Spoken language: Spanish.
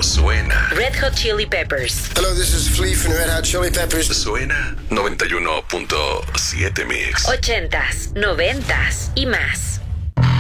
pero suena. Red Hot Chili Peppers. Hello, this is Flea from Red Hot Chili Peppers. Suena 91.7 Mix. 80s, 90s y más.